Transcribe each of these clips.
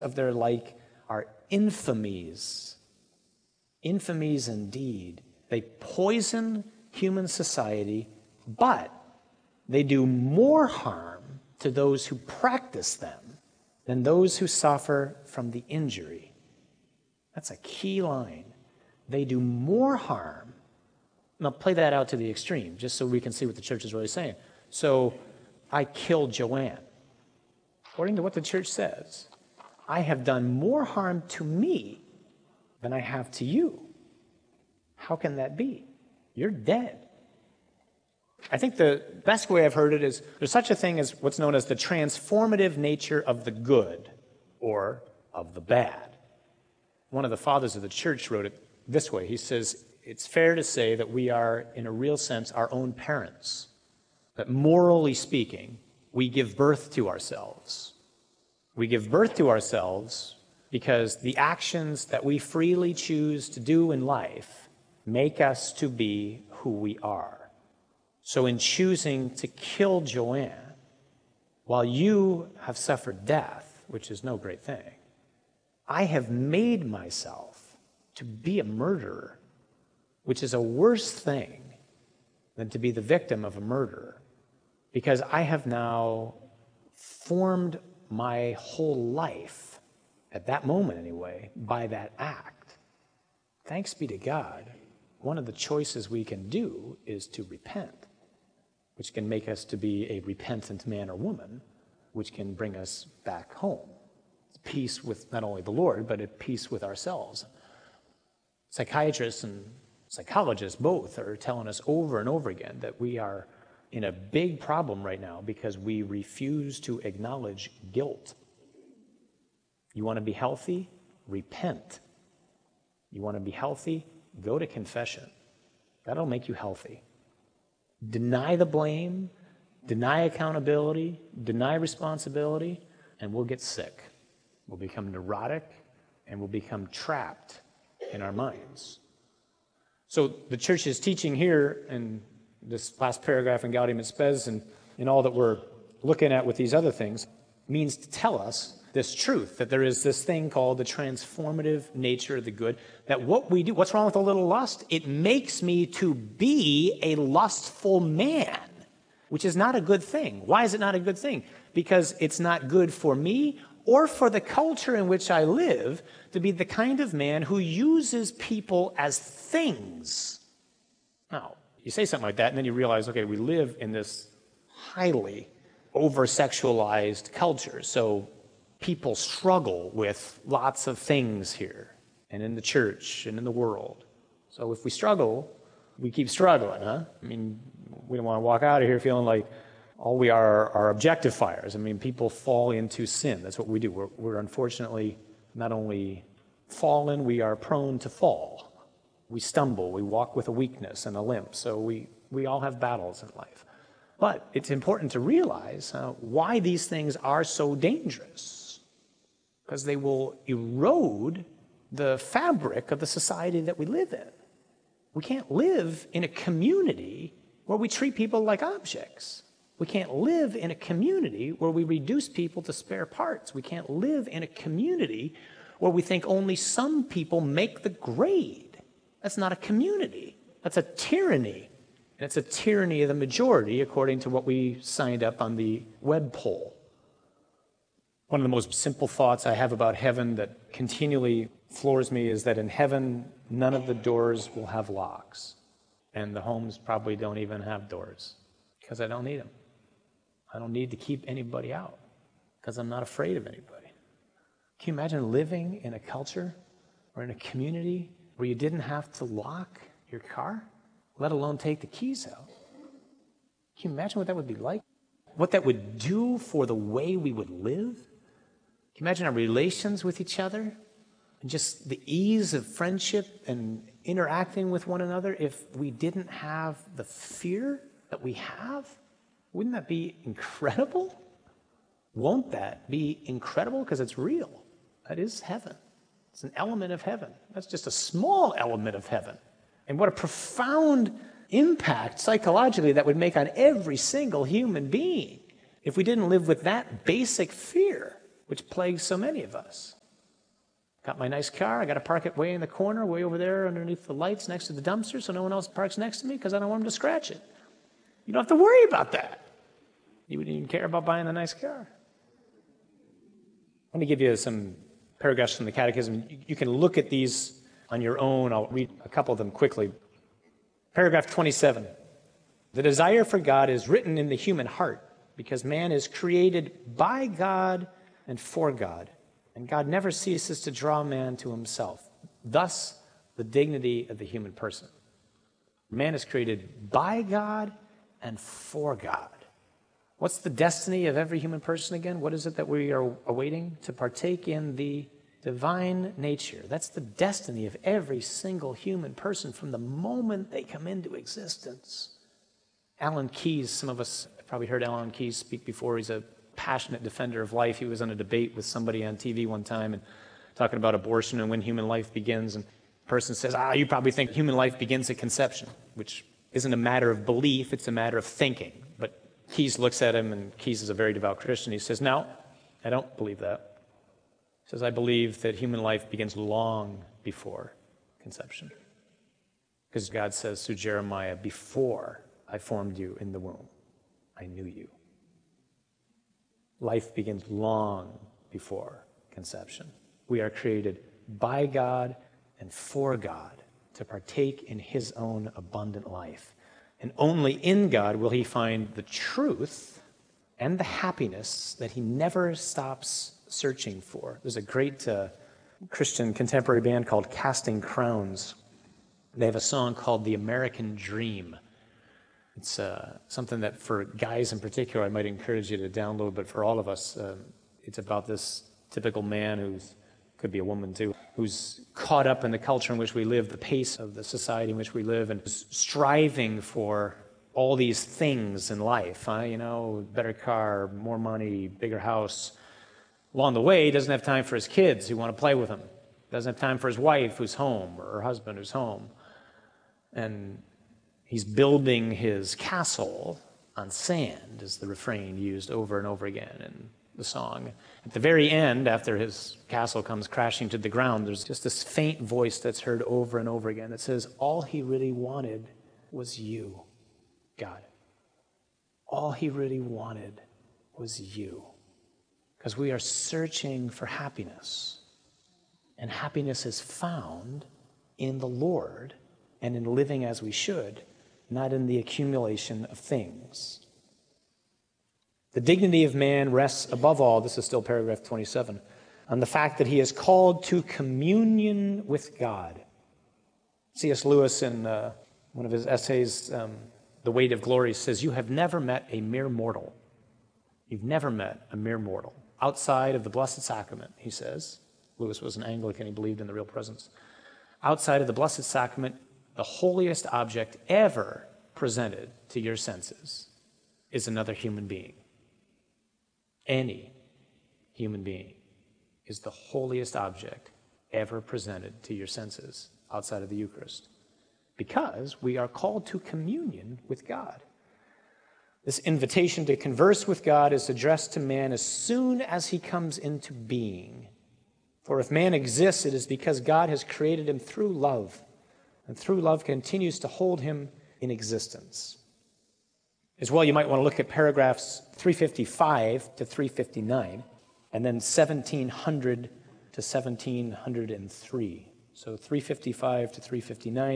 of their like are infamies. Infamies indeed. They poison human society, but they do more harm to those who practice them than those who suffer from the injury. That's a key line. They do more harm. Now play that out to the extreme, just so we can see what the church is really saying. So I killed Joanne. According to what the church says, I have done more harm to me than I have to you. How can that be? You're dead. I think the best way I've heard it is there's such a thing as what's known as the transformative nature of the good or of the bad. One of the fathers of the church wrote it this way. He says, it's fair to say that we are, in a real sense, our own parents. That morally speaking, we give birth to ourselves. We give birth to ourselves because the actions that we freely choose to do in life make us to be who we are. So in choosing to kill Joanne, while you have suffered death, which is no great thing, I have made myself to be a murderer, which is a worse thing than to be the victim of a murderer, because I have now formed my whole life, at that moment anyway, by that act. Thanks be to God, one of the choices we can do is to repent, which can make us to be a repentant man or woman, which can bring us back home. Peace with not only the Lord, but at peace with ourselves. Psychiatrists and psychologists both are telling us over and over again that we are in a big problem right now because we refuse to acknowledge guilt. You want to be healthy? Repent. You want to be healthy? Go to confession. That'll make you healthy. Deny the blame, deny accountability, deny responsibility, and we'll get sick. We'll become neurotic, and we'll become trapped in our minds. So the church is teaching here in this last paragraph in Gaudium et Spes and in all that we're looking at with these other things means to tell us this truth, that there is this thing called the transformative nature of the good, that what we do, what's wrong with a little lust? It makes me to be a lustful man, which is not a good thing. Why is it not a good thing? Because it's not good for me or for the culture in which I live to be the kind of man who uses people as things. Now, you say something like that, and then you realize, okay, we live in this highly over-sexualized culture, so people struggle with lots of things here, and in the church, and in the world. So if we struggle, we keep struggling, huh? I mean, we don't want to walk out of here feeling like all we are objectifiers. I mean, people fall into sin. That's what we do. We're unfortunately not only fallen, we are prone to fall. We stumble, we walk with a weakness and a limp, so we all have battles in life. But it's important to realize why these things are so dangerous, because they will erode the fabric of the society that we live in. We can't live in a community where we treat people like objects. We can't live in a community where we reduce people to spare parts. We can't live in a community where we think only some people make the grade. That's not a community. That's a tyranny. And it's a tyranny of the majority, according to what we signed up on the web poll. One of the most simple thoughts I have about heaven that continually floors me is that in heaven, none of the doors will have locks. And the homes probably don't even have doors, because I don't need them. I don't need to keep anybody out, because I'm not afraid of anybody. Can you imagine living in a culture or in a community where you didn't have to lock your car, let alone take the keys out? Can you imagine what that would be like? What that would do for the way we would live? Can you imagine our relations with each other? And just the ease of friendship and interacting with one another if we didn't have the fear that we have? Wouldn't that be incredible? Won't that be incredible? Because it's real. That is heaven. It's an element of heaven. That's just a small element of heaven. And what a profound impact psychologically that would make on every single human being if we didn't live with that basic fear. which plagues so many of us. Got my nice car, I got to park it way in the corner, way over there underneath the lights next to the dumpster so no one else parks next to me because I don't want them to scratch it. You don't have to worry about that. You wouldn't even care about buying the nice car. Let me give you some paragraphs from the Catechism. You can look at these on your own. I'll read a couple of them quickly. Paragraph 27. The desire for God is written in the human heart because man is created by God and for God. And God never ceases to draw man to himself. Thus, the dignity of the human person. Man is created by God and for God. What's the destiny of every human person again? What is it that we are awaiting? To partake in the divine nature. That's the destiny of every single human person from the moment they come into existence. Alan Keyes, some of us have probably heard Alan Keyes speak before. He's a passionate defender of life. He was on a debate with somebody on TV one time and talking about abortion and when human life begins. And the person says, you probably think human life begins at conception, which isn't a matter of belief, it's a matter of thinking. But Keyes looks at him, and Keyes is a very devout Christian. He says, no, I don't believe that. He says, I believe that human life begins long before conception. Because God says through Jeremiah, before I formed you in the womb, I knew you. Life begins long before conception. We are created by God and for God to partake in his own abundant life. And only in God will he find the truth and the happiness that he never stops searching for. There's a great Christian contemporary band called Casting Crowns. They have a song called The American Dream. It's something that for guys in particular I might encourage you to download, but for all of us, it's about this typical man who's, could be a woman too, who's caught up in the culture in which we live, the pace of the society in which we live, and is striving for all these things in life, better car, more money, bigger house. Along the way, he doesn't have time for his kids who want to play with him. Doesn't have time for his wife who's home, or her husband who's home. And he's building his castle on sand, is the refrain used over and over again in the song. At the very end, after his castle comes crashing to the ground, there's just this faint voice that's heard over and over again that says, all he really wanted was you, God. All he really wanted was you. Because we are searching for happiness. And happiness is found in the Lord and in living as we should, not in the accumulation of things. The dignity of man rests above all, this is still paragraph 27, on the fact that he is called to communion with God. C.S. Lewis, in one of his essays, The Weight of Glory, says, you have never met a mere mortal. You've never met a mere mortal. Outside of the Blessed Sacrament, he says. Lewis was an Anglican, he believed in the real presence. Outside of the Blessed Sacrament, the holiest object ever presented to your senses is another human being. Any human being is the holiest object ever presented to your senses outside of the Eucharist, because we are called to communion with God. This invitation to converse with God is addressed to man as soon as he comes into being. For if man exists, it is because God has created him through love, and through love continues to hold him in existence. As well, you might want to look at paragraphs 355 to 359, and then 1700 to 1703. So 355 to 359,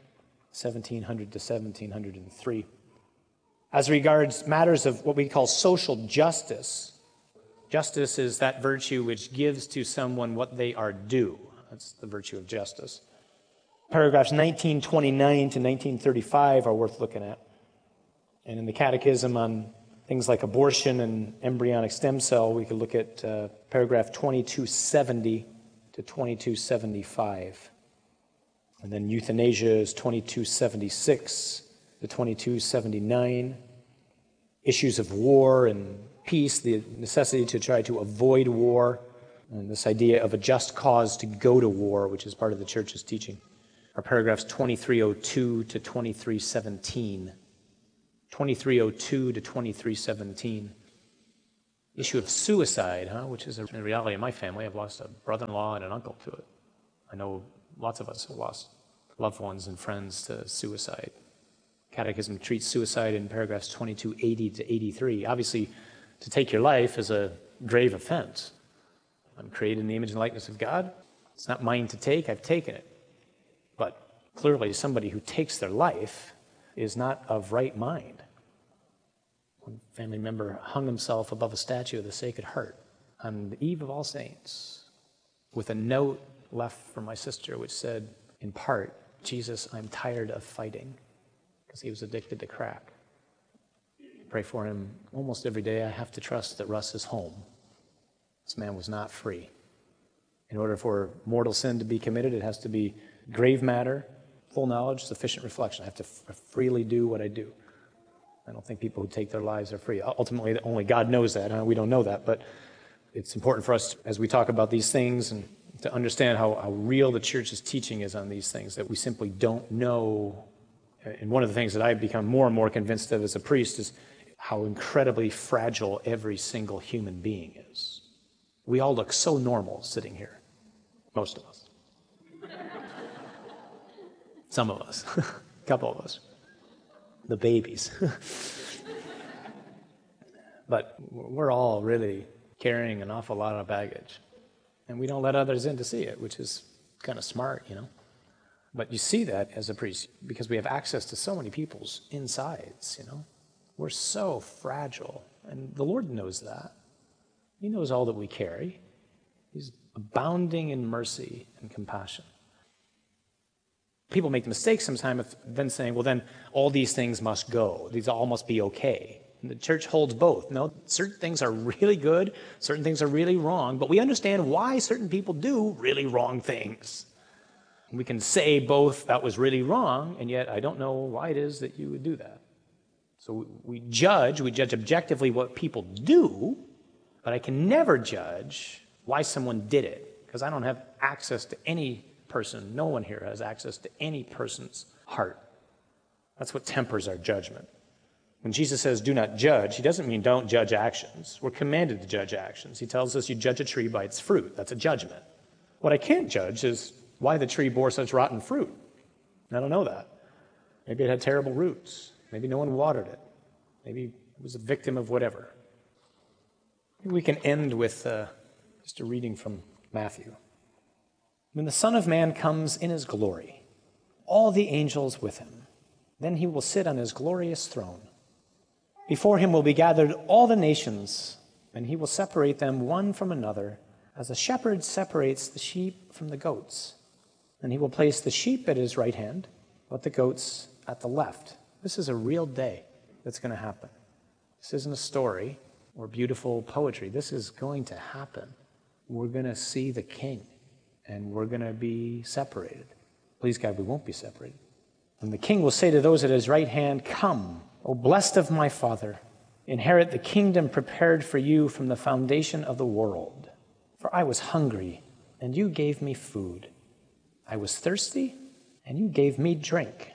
1700 to 1703. As regards matters of what we call social justice, justice is that virtue which gives to someone what they are due. That's the virtue of justice. Paragraphs 1929 to 1935 are worth looking at. And in the Catechism on things like abortion and embryonic stem cell, we could look at paragraph 2270 to 2275. And then euthanasia is 2276 to 2279. Issues of war and peace, the necessity to try to avoid war, and this idea of a just cause to go to war, which is part of the Church's teaching, are paragraphs 2302 to 2317. 2302 to 2317. issue of suicide, which is a reality in my family. I've lost a brother-in-law and an uncle to it. I know lots of us have lost loved ones and friends to suicide. Catechism treats suicide in paragraphs 2280 to 83. Obviously, to take your life is a grave offense. I'm created in the image and likeness of God. It's not mine to take, I've taken it. But clearly somebody who takes their life is not of right mind. One family member hung himself above a statue of the Sacred Heart on the eve of All Saints with a note left from my sister which said, in part, Jesus, I'm tired of fighting, because he was addicted to crack. Pray for him almost every day. I have to trust that Russ is home. This man was not free. In order for mortal sin to be committed, it has to be grave matter, full knowledge, sufficient reflection. I have to freely do what I do. I don't think people who take their lives are free. Ultimately, only God knows that. We don't know that, but it's important for us as we talk about these things and to understand how real the church's teaching is on these things, that we simply don't know. And one of the things that I've become more and more convinced of as a priest is how incredibly fragile every single human being is. We all look so normal sitting here. Most of us. Some of us. A couple of us. The babies. But we're all really carrying an awful lot of baggage. And we don't let others in to see it, which is kind of smart, But you see that as a priest because we have access to so many people's insides, We're so fragile. And the Lord knows that. He knows all that we carry. He's abounding in mercy and compassion. People make the mistake sometimes of then saying, well, then all these things must go. These all must be okay. And the church holds both. No, certain things are really good, certain things are really wrong, but we understand why certain people do really wrong things. We can say both, that was really wrong, and yet I don't know why it is that you would do that. So we judge objectively what people do, but I can never judge why someone did it, because I don't have access to any person. No one here has access to any person's heart. That's what tempers our judgment. When Jesus says, do not judge, he doesn't mean don't judge actions. We're commanded to judge actions. He tells us you judge a tree by its fruit. That's a judgment. What I can't judge is why the tree bore such rotten fruit. I don't know that. Maybe it had terrible roots. Maybe no one watered it. Maybe it was a victim of whatever. Maybe we can end with just a reading from Matthew. When the Son of Man comes in his glory, all the angels with him, then he will sit on his glorious throne. Before him will be gathered all the nations, and he will separate them one from another, as a shepherd separates the sheep from the goats. And he will place the sheep at his right hand, but the goats at the left. This is a real day that's going to happen. This isn't a story or beautiful poetry. This is going to happen. We're going to see the King, and we're going to be separated. Please, God, we won't be separated. And the King will say to those at his right hand, come, O blessed of my Father, inherit the kingdom prepared for you from the foundation of the world. For I was hungry, and you gave me food. I was thirsty, and you gave me drink.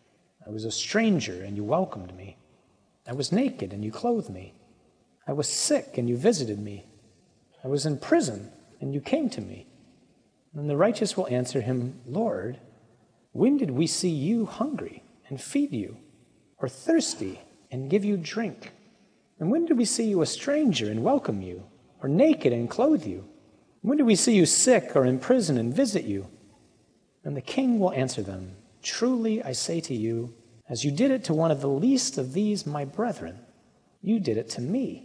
I was a stranger, and you welcomed me. I was naked, and you clothed me. I was sick, and you visited me. I was in prison, and you came to me. And the righteous will answer him, Lord, when did we see you hungry and feed you, or thirsty and give you drink? And when did we see you a stranger and welcome you, or naked and clothe you? When did we see you sick or in prison and visit you? And the King will answer them, truly I say to you, as you did it to one of the least of these my brethren, you did it to me.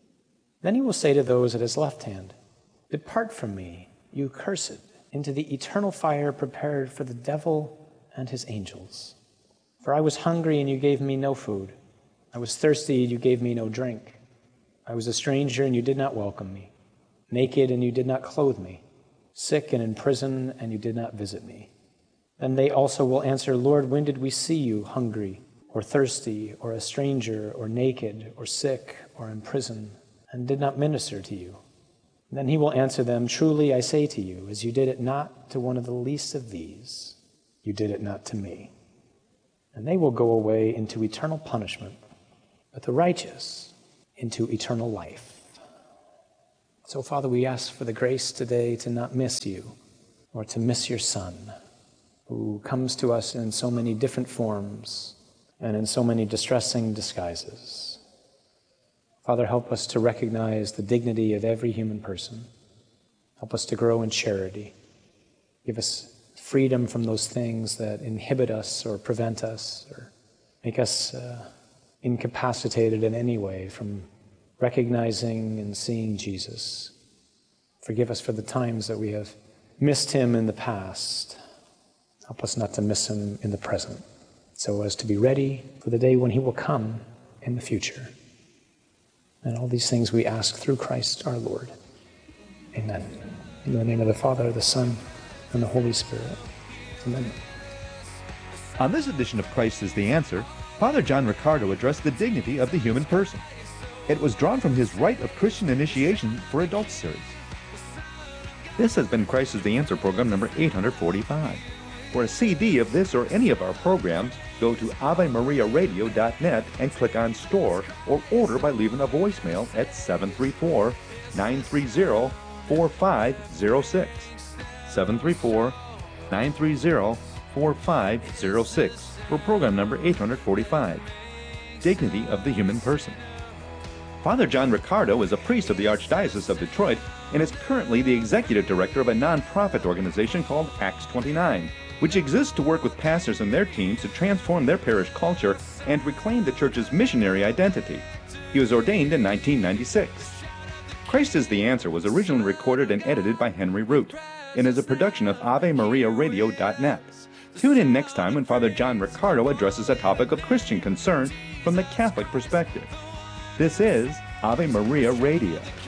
Then he will say to those at his left hand, depart from me, you cursed, into the eternal fire prepared for the devil and his angels. For I was hungry, and you gave me no food. I was thirsty, and you gave me no drink. I was a stranger, and you did not welcome me. Naked, and you did not clothe me. Sick and in prison, and you did not visit me. Then they also will answer, Lord, when did we see you hungry, or thirsty, or a stranger, or naked, or sick, or in prison, and did not minister to you? Then he will answer them, truly I say to you, as you did it not to one of the least of these, you did it not to me. And they will go away into eternal punishment, but the righteous into eternal life. So, Father, we ask for the grace today to not miss you or to miss your Son, who comes to us in so many different forms and in so many distressing disguises. Father, help us to recognize the dignity of every human person. Help us to grow in charity. Give us freedom from those things that inhibit us or prevent us or make us incapacitated in any way from recognizing and seeing Jesus. Forgive us for the times that we have missed him in the past. Help us not to miss him in the present, so as to be ready for the day when he will come in the future. And all these things we ask through Christ our Lord. Amen. In the name of the Father, the Son, and the Holy Spirit. Amen. On this edition of Christ is the Answer, Father John Riccardo addressed the dignity of the human person. It was drawn from his Rite of Christian Initiation for Adults series. This has been Christ is the Answer program number 845. For a CD of this or any of our programs, go to AveMariaRadio.net and click on Store, or order by leaving a voicemail at 734-930-4506. 734-930-4506 for program number 845. Dignity of the Human Person. Father John Riccardo is a priest of the Archdiocese of Detroit and is currently the executive director of a non-profit organization called Acts 29, which exists to work with pastors and their teams to transform their parish culture and reclaim the church's missionary identity. He was ordained in 1996. Christ is the Answer was originally recorded and edited by Henry Root and is a production of AveMariaRadio.net. Tune in next time when Father John Riccardo addresses a topic of Christian concern from the Catholic perspective. This is Ave Maria Radio.